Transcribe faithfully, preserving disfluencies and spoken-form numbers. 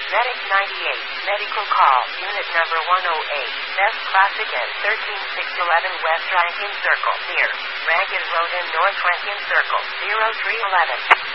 Medic ninety-eight, medical call, unit number one oh eight, Best Classic at thirteen six eleven West Rankin Circle, near Rankin Road in North Rankin Circle, zero three eleven.